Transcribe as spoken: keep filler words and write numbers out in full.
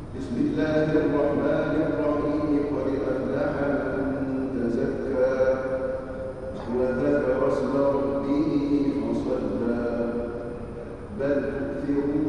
بسم الله الرحمن الرحيم قد أفلح من تزكى وذكر اسم ربه فصلى بل تؤثرون